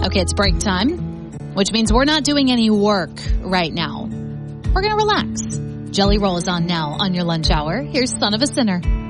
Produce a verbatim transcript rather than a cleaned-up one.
Okay, it's break time, which means we're not doing any work right now. We're going to relax. Jelly Roll is on now on your lunch hour. Here's Son of a Sinner.